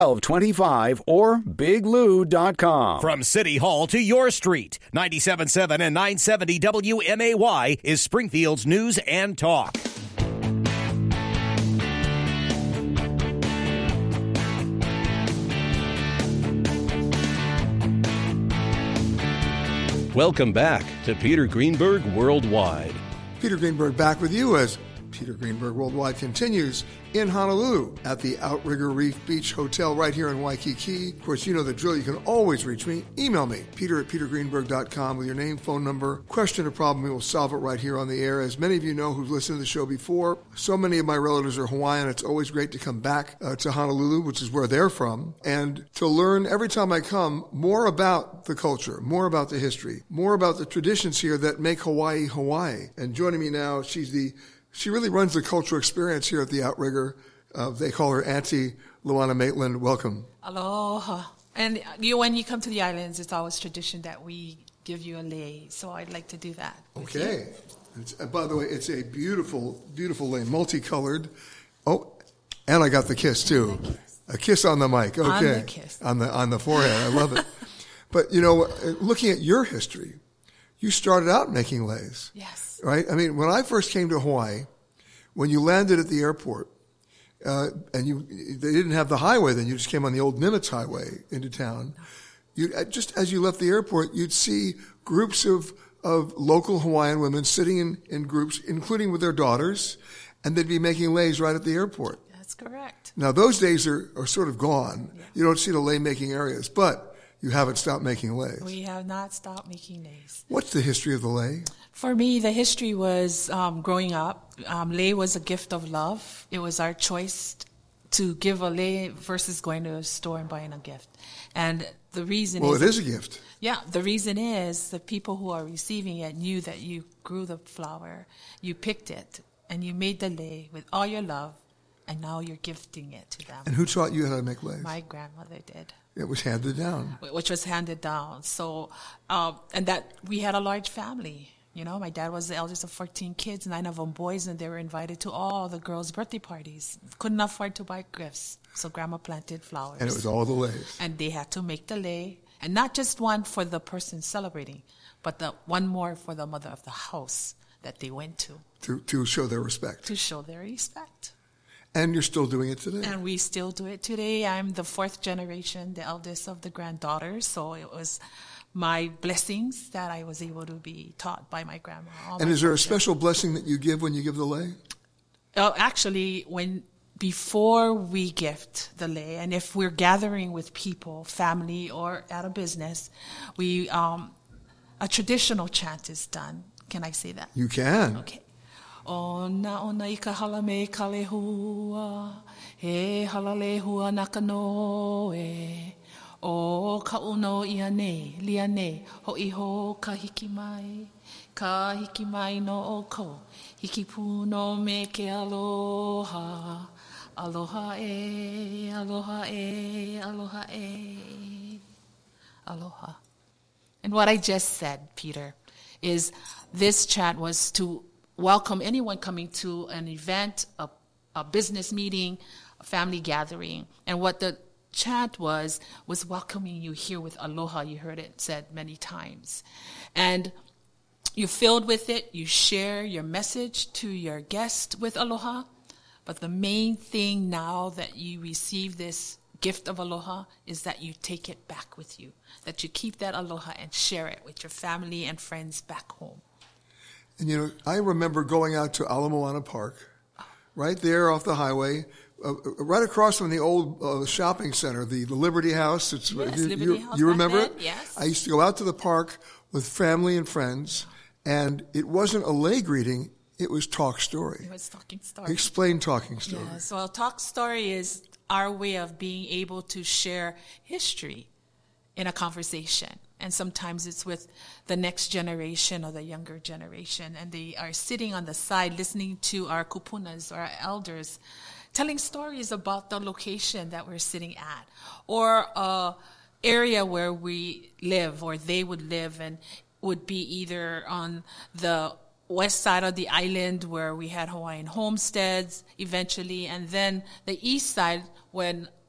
1225 or biglou.com. From City Hall to your street, 97.7 and 970 WMAY is Springfield's News and Talk. Welcome back to Peter Greenberg Worldwide. Peter Greenberg back with you as Peter Greenberg Worldwide continues in Honolulu at the Outrigger Reef Beach Hotel right here in Waikiki. Of course, you know the drill. You can always reach me. Email me, peter@petergreenberg.com with your name, phone number, question or problem. We will solve it right here on the air. As many of you know who've listened to the show before, so many of my relatives are Hawaiian. It's always great to come back to Honolulu, which is where they're from, and to learn every time I come more about the culture, more about the history, more about the traditions here that make Hawaii, Hawaii. And joining me now, she really runs the cultural experience here at the Outrigger. They call her Auntie Luana Maitland. Welcome. Aloha. And when you come to the islands, it's always tradition that we give you a lei. So I'd like to do that. Okay. By the way, it's a beautiful, beautiful lei, multicolored. Oh, and I got the kiss too. A kiss on the mic. Okay. On the kiss. On the forehead. I love it. But, you know, looking at your history, you started out making leis. Yes. Right? I mean, when I first came to Hawaii, when you landed at the airport, and they didn't have the highway then, you just came on the old Nimitz Highway into town. Just as you left the airport, you'd see groups of local Hawaiian women sitting in groups, including with their daughters, and they'd be making leis right at the airport. That's correct. Now, those days are sort of gone. Yeah. You don't see the lei-making areas, but you haven't stopped making leis. We have not stopped making leis. What's the history of the lei? For me, the history was growing up. Lei was a gift of love. It was our choice to give a lei versus going to a store and buying a gift. And the reason it is a gift. Yeah, the reason is the people who are receiving it knew that you grew the flower, you picked it, and you made the lei with all your love, and now you're gifting it to them. And who taught you how to make leis? My grandmother did. It was handed down. Which was handed down. So, and that we had a large family. You know, my dad was the eldest of 14 kids, 9 of them boys, and they were invited to all the girls' birthday parties. Couldn't afford to buy gifts, so Grandma planted flowers. And it was all the leis. And they had to make the lei, and not just one for the person celebrating, but one more for the mother of the house that they went to. To show their respect. To show their respect. And you're still doing it today. And we still do it today. I'm the 4th generation, the eldest of the granddaughters, so it was my blessings that I was able to be taught by my grandma. And is there a special blessing that you give when you give the lei? Actually, before we gift the lei, and if we're gathering with people, family, or at a business, a traditional chant is done. Can I say that? You can. Okay. Ona I ka halame ka lehua, he halalehua nakanoe. O ka uno ia nei, lia nei, ho iho ka hiki mai no o ko, hiki puno me ke aloha, aloha e, aloha e, aloha e, aloha. And what I just said, Peter, is this chant was to welcome anyone coming to an event, a business meeting, a family gathering. And what the chant was welcoming you here with aloha. You heard it said many times. And you're filled with it. You share your message to your guest with aloha. But the main thing now that you receive this gift of aloha is that you take it back with you, that you keep that aloha and share it with your family and friends back home. And, you know, I remember going out to Ala Moana Park, right there off the highway, right across from the old shopping center, the Liberty House. Liberty House. You remember it? Yes. I used to go out to the park with family and friends, and it wasn't a lei greeting, it was talk story. It was talking story. Explain talking story. Yes. Well, talk story is our way of being able to share history in a conversation. And sometimes it's with the next generation or the younger generation, and they are sitting on the side listening to our kupunas or our elders telling stories about the location that we're sitting at, or a area where we live or they would live, and would be either on the west side of the island where we had Hawaiian homesteads eventually, and then the east side when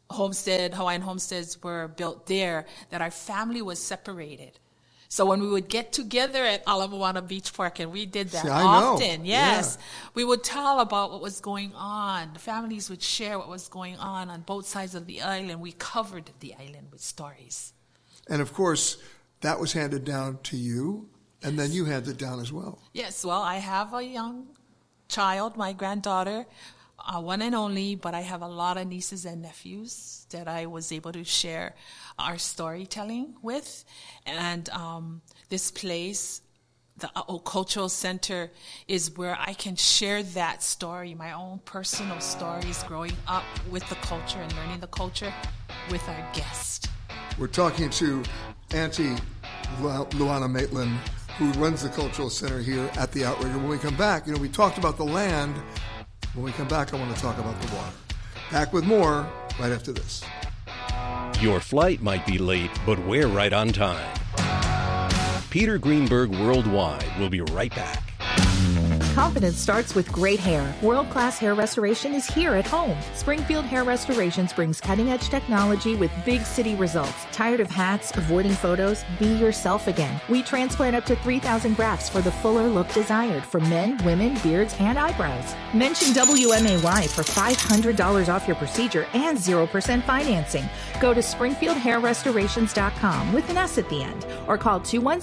Hawaiian homesteads were built there, that our family was separated. So when we would get together at Ala Moana Beach Park, and we did that often, yes, we would tell about what was going on. The families would share what was going on both sides of the island. We covered the island with stories. And of course, that was handed down to you, and then you handed it down as well. Yes, well, I have a young child, my granddaughter, one and only, but I have a lot of nieces and nephews that I was able to share our storytelling with. And this place, the Cultural Center, is where I can share that story, my own personal stories growing up with the culture and learning the culture with our guest. We're talking to Auntie Luana Maitland, who runs the Cultural Center here at the Outrigger. When we come back, we talked about the land. When we come back, I want to talk about the water. Back with more right after this. Your flight might be late, but we're right on time. Peter Greenberg Worldwide will be right back. Confidence starts with great hair. World-class hair restoration is here at home. Springfield Hair Restorations brings cutting-edge technology with big city results. Tired of hats, avoiding photos? Be yourself again. We transplant up to 3,000 grafts for the fuller look desired for men, women, beards, and eyebrows. Mention WMAY for $500 off your procedure and 0% financing. Go to SpringfieldHairRestorations.com with an S at the end, or call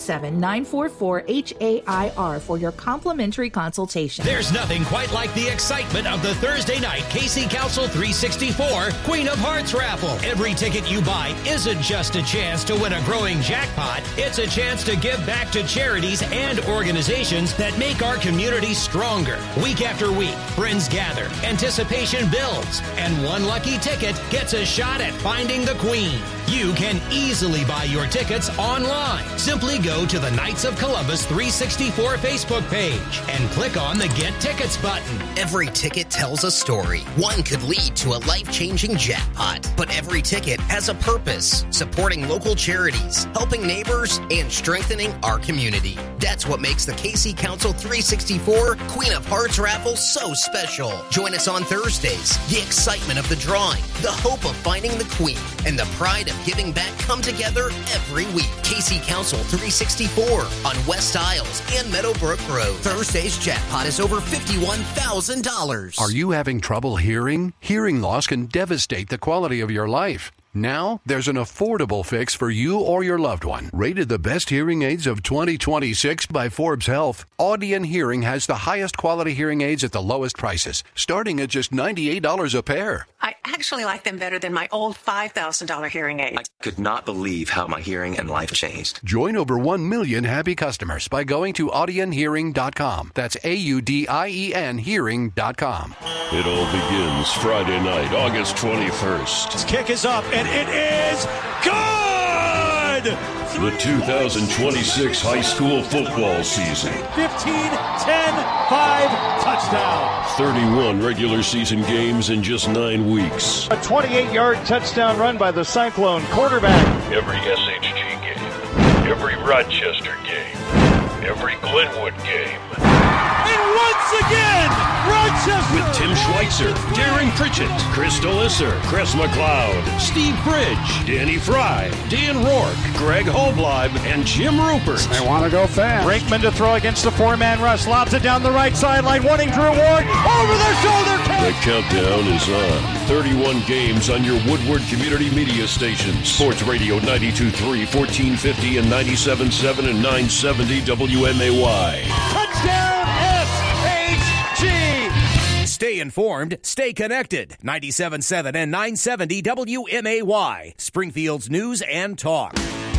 217-944-HAIR for your complimentary consultation. There's nothing quite like the excitement of the Thursday night KC Council 364 Queen of Hearts raffle. Every ticket you buy isn't just a chance to win a growing jackpot. It's a chance to give back to charities and organizations that make our community stronger. Week after week, friends gather, anticipation builds, and one lucky ticket gets a shot at finding the Queen. You can easily buy your tickets online. Simply go to the Knights of Columbus 364 Facebook page and click on the Get Tickets button. Every ticket tells a story. One could lead to a life-changing jackpot, but every ticket has a purpose: supporting local charities, helping neighbors, and strengthening our community. That's what makes the KC Council 364 Queen of Hearts raffle so special. Join us on Thursdays. The excitement of the drawing, the hope of finding the Queen, and the pride of giving back come together every week. KC Council 364 on West Isles and Meadowbrook Road. Thursday's jackpot is over $51,000. Are you having trouble hearing? Hearing loss can devastate the quality of your life. Now, there's an affordable fix for you or your loved one. Rated the best hearing aids of 2026 by Forbes Health, Audion Hearing has the highest quality hearing aids at the lowest prices, starting at just $98 a pair. I actually like them better than my old $5,000 hearing aid. I could not believe how my hearing and life changed. Join over 1 million happy customers by going to audionhearing.com. That's AUDIEN hearing.com. It all begins Friday night, August 21st. This kick is up, and it is good! The 2026 high school football season. 15-10-5 touchdown. 31 regular season games in just 9 weeks. A 28-yard touchdown run by the Cyclone quarterback. Every SHG game, every Rochester game, every Glenwood game. And once again, Rochester! With Tim Schweitzer, Darren Pritchett, Crystal Isser, Chris McLeod, Steve Bridge, Danny Fry, Dan Rourke, Greg Hobleib, and Jim Rupert. They want to go fast. Brinkman to throw against the four-man rush. Lobs it down the right sideline, wanting Drew Ward. Over their shoulder catch! The countdown is on. 31 games on your Woodward Community Media stations. Sports Radio 92.3, 1450, and 97.7 and 970 WMAY. Touchdown! Stay informed, stay connected. 97.7 and 970 WMAY, Springfield's News and Talk.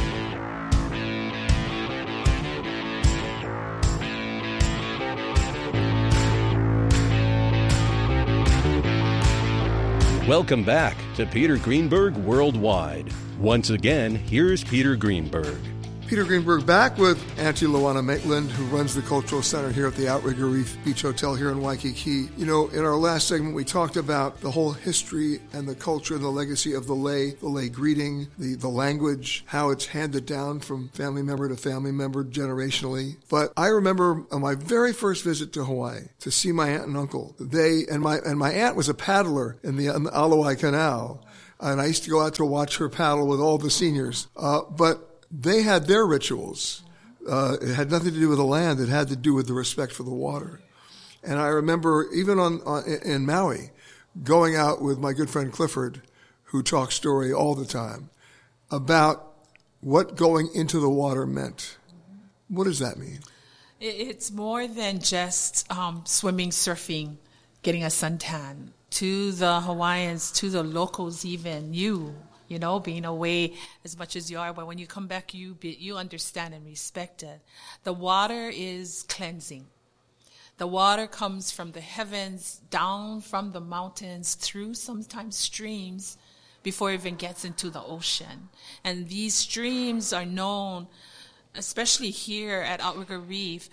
Welcome back to Peter Greenberg Worldwide. Once again, here's Peter Greenberg. Peter Greenberg back with Auntie Luana Maitland, who runs the Cultural Center here at the Outrigger Reef Beach Hotel here in Waikiki. You know, in our last segment, we talked about the whole history and the culture and the legacy of the lei greeting, the language, how it's handed down from family member to family member generationally. But I remember on my very first visit to Hawaii to see my aunt and uncle. My aunt was a paddler in the Alawai Canal. And I used to go out to watch her paddle with all the seniors. But they had their rituals. It had nothing to do with the land. It had to do with the respect for the water. And I remember even in Maui, going out with my good friend Clifford, who talks story all the time, about what going into the water meant. What does that mean? It's more than just swimming, surfing, getting a suntan. To the Hawaiians, to the locals even, you know, being away as much as you are, but when you come back, you understand and respect it. The water is cleansing. The water comes from the heavens, down from the mountains, through sometimes streams, before it even gets into the ocean. And these streams are known, especially here at Outrigger Reef,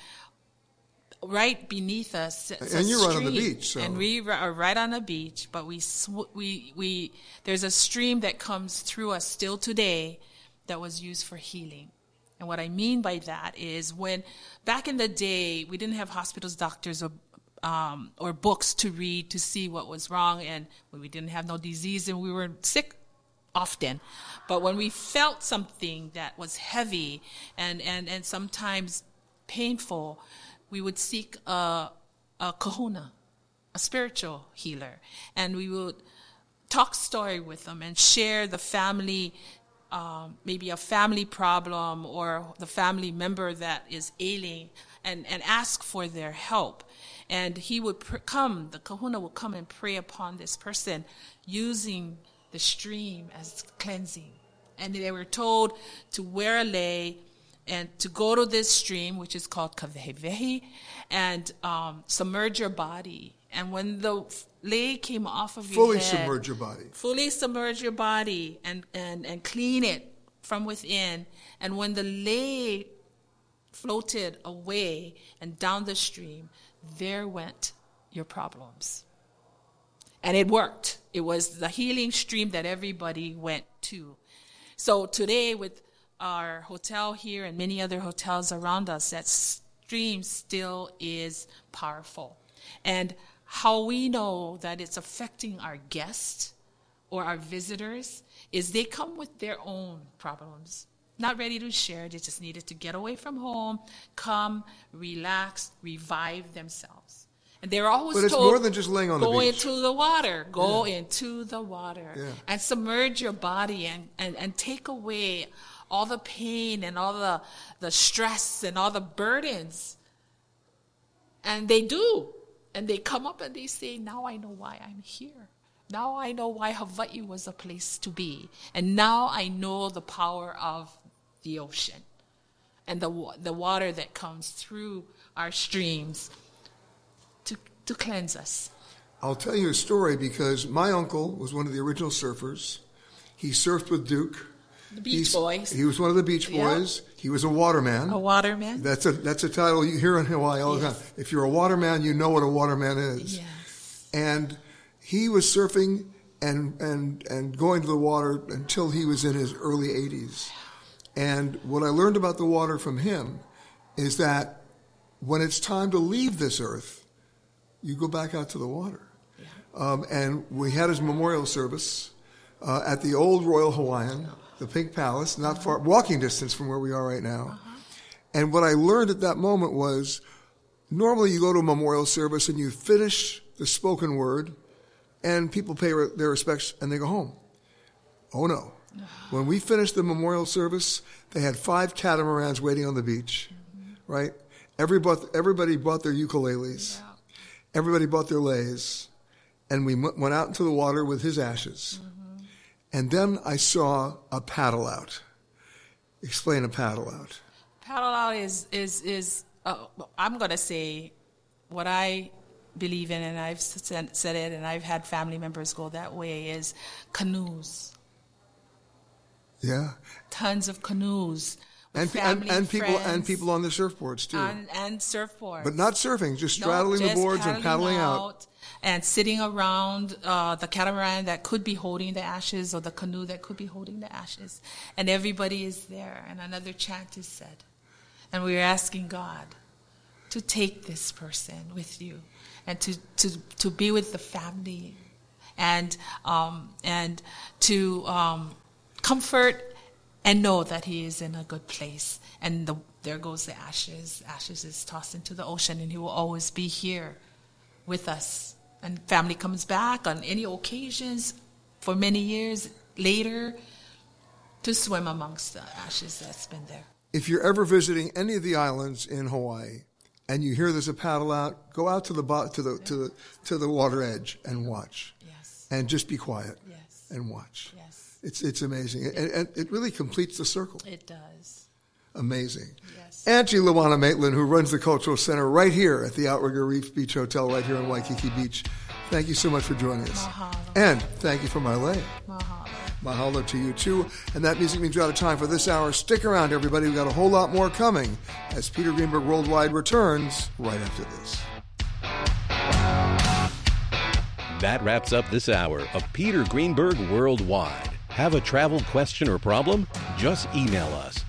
right beneath us. And you're right on the beach. So. And we are right on the beach, but there's a stream that comes through us still today that was used for healing. And what I mean by that is when back in the day, we didn't have hospitals, doctors, or books to read to see what was wrong, and when we didn't have no disease and we were sick often. But when we felt something that was heavy and sometimes painful, we would seek a kahuna, a spiritual healer, and we would talk story with them and share the family, maybe a family problem or the family member that is ailing, and ask for their help. And he would the kahuna would come and pray upon this person using the stream as cleansing. And they were told to wear a lei and to go to this stream, which is called kawehewehi, and submerge your body. And when the lei came off of your head, fully submerge your body and clean it from within. And when the lei floated away and down the stream, there went your problems. And it worked. It was the healing stream that everybody went to. So today, with our hotel here and many other hotels around us, that stream still is powerful. And how we know that it's affecting our guests or our visitors is they come with their own problems, not ready to share. They just needed to get away from home, come, relax, revive themselves. And they're always told, but it's more than just laying on the beach. Go into the water. Go into the water. And submerge your body and take away all the pain and all the stress and all the burdens. And they do. And they come up and they say, now I know why I'm here. Now I know why Hawaii was a place to be. And now I know the power of the ocean and the water that comes through our streams to cleanse us. I'll tell you a story because my uncle was one of the original surfers. He surfed with Duke. The Beach Boys. He was one of the Beach Boys. Yep. He was a waterman. A waterman. That's a title you hear in Hawaii all the time. If you're a waterman, you know what a waterman is. Yes. And he was surfing and going to the water until he was in his early 80s. And what I learned about the water from him is that when it's time to leave this earth, you go back out to the water. Yeah. And we had his memorial service at the old Royal Hawaiian, the Pink Palace, not far, walking distance from where we are right now. And what I learned at that moment was, normally you go to a memorial service and you finish the spoken word, and people pay their respects and they go home. Oh no. When we finished the memorial service, they had 5 catamarans waiting on the beach, right? Everybody brought their ukuleles. Yeah. Everybody brought their leis. And we went out into the water with his ashes. Mm-hmm. And then I saw a paddle out. Explain a paddle out. Paddle out is I'm going to say what I believe in, and I've said it, and I've had family members go that way, is canoes. Yeah. Tons of canoes. And people on the surfboards too. And surfboards. But not surfing, just straddling the boards and paddling out. And sitting around the catamaran that could be holding the ashes or the canoe that could be holding the ashes. And everybody is there and another chant is said. And we're asking God to take this person with you and to be with the family and to comfort and know that he is in a good place. And there goes the ashes. Ashes is tossed into the ocean, and he will always be here with us. And family comes back on any occasions for many years later to swim amongst the ashes that's been there. If you're ever visiting any of the islands in Hawaii and you hear there's a paddle out, go out to the water edge and watch. Yes. And just be quiet. Yes. And watch. Yes. It's amazing. And it really completes the circle. It does. Amazing. Yes. Auntie Luana Maitland, who runs the Cultural Center right here at the Outrigger Reef Beach Hotel right here in Waikiki Beach. Thank you so much for joining us. Mahalo. And thank you from Marlene. Mahalo. Mahalo to you, too. And that music means we're out of time for this hour. Stick around, everybody. We've got a whole lot more coming as Peter Greenberg Worldwide returns right after this. That wraps up this hour of Peter Greenberg Worldwide. Have a travel question or problem? Just email us,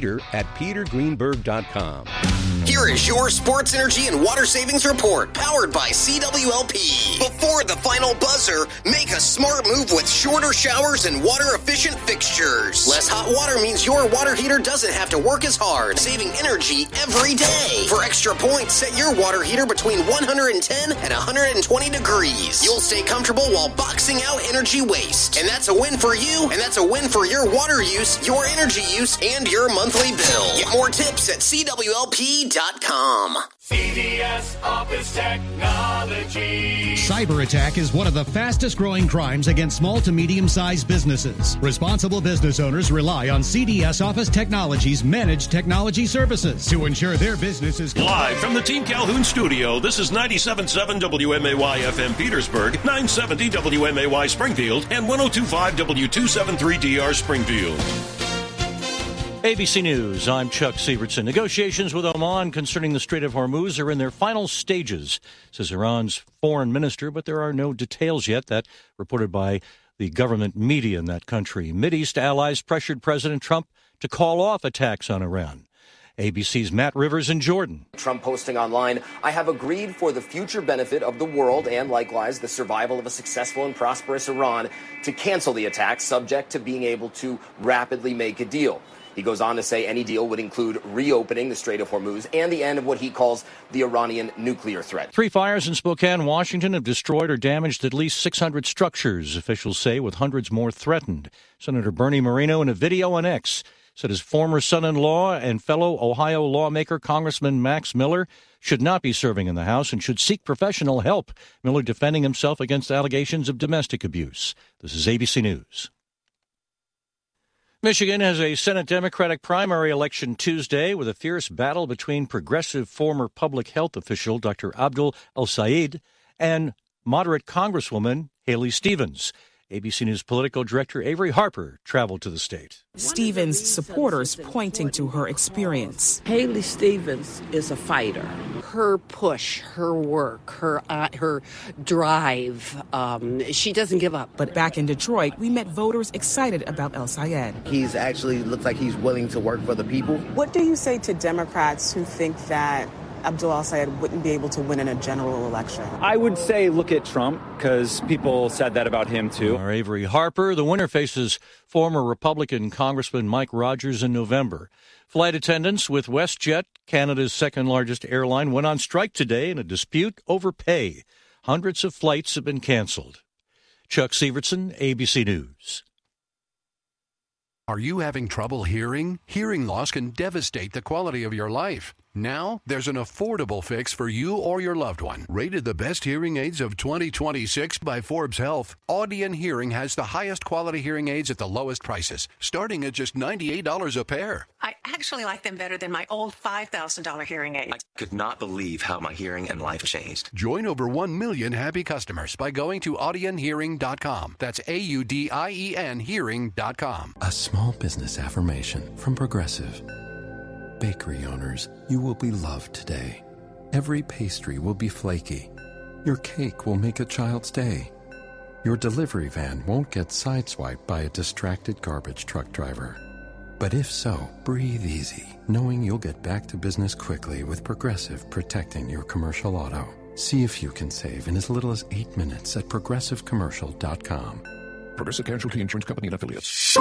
peter@petergreenberg.com. Here is your sports energy and water savings report, powered by CWLP. Before the final buzzer, make a smart move with shorter showers and water-efficient fixtures. Less hot water means your water heater doesn't have to work as hard, saving energy every day. For extra points, set your water heater between 110 and 120 degrees. You'll stay comfortable while boxing out energy waste. And that's a win for you, and that's a win for your water use, your energy use, and your monthly bill. Get more tips at CWLP.com. CDS Office Technology. Cyber attack is one of the fastest growing crimes against small to medium-sized businesses. Responsible business owners rely on CDS Office Technology's managed technology services to ensure their business is live from the Team Calhoun studio. This is 97.7 WMAY FM Petersburg, 970 WMAY Springfield, and 102.5 W273DR Springfield. ABC News, I'm Chuck Sievertson. Negotiations with Oman concerning the Strait of Hormuz are in their final stages, says Iran's foreign minister, but there are no details yet. That reported by the government media in that country. Mideast allies pressured President Trump to call off attacks on Iran. ABC's Matt Rivers in Jordan. Trump posting online, I have agreed for the future benefit of the world and likewise the survival of a successful and prosperous Iran to cancel the attacks, subject to being able to rapidly make a deal. He goes on to say any deal would include reopening the Strait of Hormuz and the end of what he calls the Iranian nuclear threat. 3 fires in Spokane, Washington have destroyed or damaged at least 600 structures, officials say, with hundreds more threatened. Senator Bernie Moreno, in a video on X, said his former son-in-law and fellow Ohio lawmaker Congressman Max Miller should not be serving in the House and should seek professional help. Miller defending himself against allegations of domestic abuse. This is ABC News. Michigan has a Senate Democratic primary election Tuesday with a fierce battle between progressive former public health official Dr. Abdul El-Sayed and moderate Congresswoman Haley Stevens. ABC News political director Avery Harper traveled to the state. Stevens' supporters pointing to her experience. Haley Stevens is a fighter. Her push, her work, her drive, she doesn't give up. But back in Detroit, we met voters excited about El-Sayed. He's actually looks like he's willing to work for the people. What do you say to Democrats who think that Abdul El-Sayed wouldn't be able to win in a general election? I would say look at Trump, because people said that about him, too. Our Avery Harper. The winner faces former Republican Congressman Mike Rogers in November. Flight attendants with WestJet, Canada's second-largest airline, went on strike today in a dispute over pay. Hundreds of flights have been canceled. Chuck Sievertson, ABC News. Are you having trouble hearing? Hearing loss can devastate the quality of your life. Now, there's an affordable fix for you or your loved one. Rated the best hearing aids of 2026 by Forbes Health, Audion Hearing has the highest quality hearing aids at the lowest prices, starting at just $98 a pair. I actually like them better than my old $5,000 hearing aids. I could not believe how my hearing and life changed. Join over 1 million happy customers by going to audionhearing.com. That's AUDIEN hearing.com. A small business affirmation from Progressive. Bakery owners, you will be loved today. Every pastry will be flaky. Your cake will make a child's day. Your delivery van won't get sideswiped by a distracted garbage truck driver. But if so, breathe easy, knowing you'll get back to business quickly with Progressive protecting your commercial auto. See if you can save in as little as 8 minutes at progressivecommercial.com. Progressive Casualty Insurance Company and Affiliates.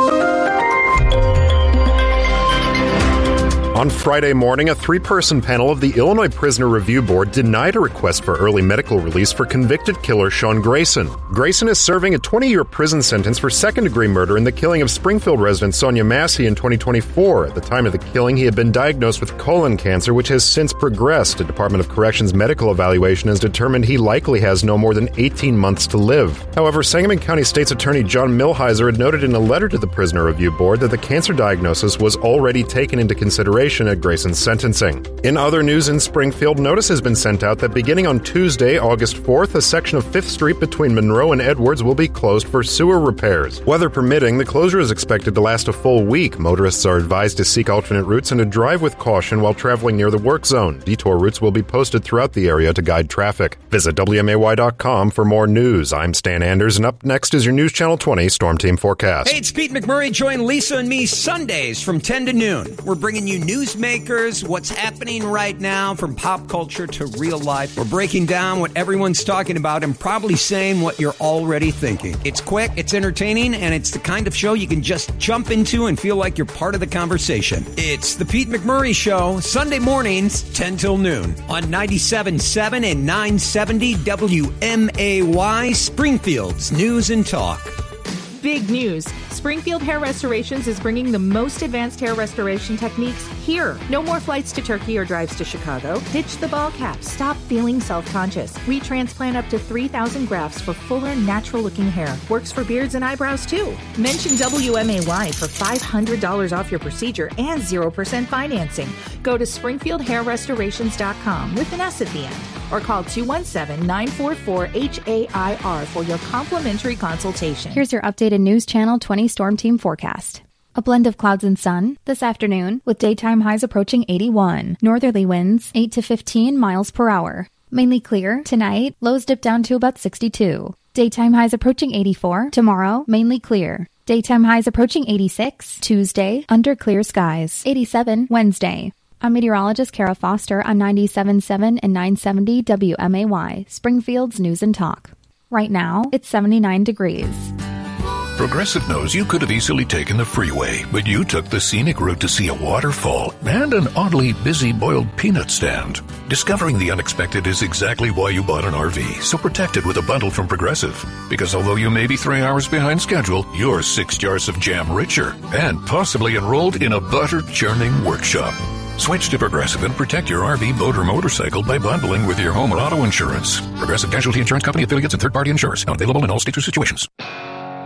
On Friday morning, a 3-person panel of the Illinois Prisoner Review Board denied a request for early medical release for convicted killer Sean Grayson. Grayson is serving a 20-year prison sentence for second-degree murder in the killing of Springfield resident Sonia Massey in 2024. At the time of the killing, he had been diagnosed with colon cancer, which has since progressed. A Department of Corrections medical evaluation has determined he likely has no more than 18 months to live. However, Sangamon County State's Attorney John Milhiser had noted in a letter to the Prisoner Review Board that the cancer diagnosis was already taken into consideration at Grayson's sentencing. In other news in Springfield, notice has been sent out that beginning on Tuesday, August 4th, a section of 5th Street between Monroe and Edwards will be closed for sewer repairs. Weather permitting, the closure is expected to last a full week. Motorists are advised to seek alternate routes and to drive with caution while traveling near the work zone. Detour routes will be posted throughout the area to guide traffic. Visit WMAY.com for more news. I'm Stan Anders, and up next is your News Channel 20 Storm Team Forecast. Hey, it's Pete McMurray. Join Lisa and me Sundays from 10 to noon. We're bringing you newsmakers, what's happening right now from pop culture to real life. We're breaking down what everyone's talking about and probably saying what you're already thinking. It's quick, it's entertaining, and it's the kind of show you can just jump into and feel like you're part of the conversation. It's the Pete McMurray Show, Sunday mornings, 10 till noon on 97.7 and 970 WMAY, Springfield's News and Talk. Big news. Springfield Hair Restorations is bringing the most advanced hair restoration techniques here. No more flights to Turkey or drives to Chicago. Ditch the ball cap. Stop feeling self-conscious. We transplant up to 3,000 grafts for fuller, natural-looking hair. Works for beards and eyebrows, too. Mention WMAY for $500 off your procedure and 0% financing. Go to SpringfieldHairRestorations.com with an S at the end. Or call 217-944-HAIR for your complimentary consultation. Here's your updated News Channel 20 Storm Team forecast. A blend of clouds and sun this afternoon with daytime highs approaching 81. Northerly winds 8 to 15 miles per hour. Mainly clear tonight. Lows dip down to about 62. Daytime highs approaching 84. Tomorrow, mainly clear. Daytime highs approaching 86. Tuesday, under clear skies. 87 Wednesday. I'm meteorologist Kara Foster on 97.7 and 970 WMAY, Springfield's News and Talk. Right now, it's 79 degrees. Progressive knows you could have easily taken the freeway, but you took the scenic route to see a waterfall and an oddly busy boiled peanut stand. Discovering the unexpected is exactly why you bought an RV, so protect it with a bundle from Progressive. Because although you may be 3 hours behind schedule, you're 6 jars of jam richer and possibly enrolled in a butter-churning workshop. Switch to Progressive and protect your RV, boat, or motorcycle by bundling with your home or auto insurance. Progressive Casualty Insurance Company, affiliates, and third-party insurers. Not available in all states or situations.